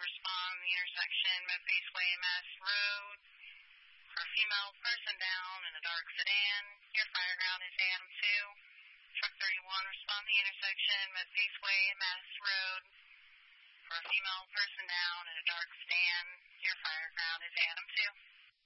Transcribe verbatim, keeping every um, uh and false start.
respond the intersection Memphis Way, Mass Road. For a female person down in a dark sedan. Your fire ground is Adam two. Truck thirty-one, respond the intersection Memphis Way, Mass Road. For a female person down in a dark sedan. Your fire ground is Adam two.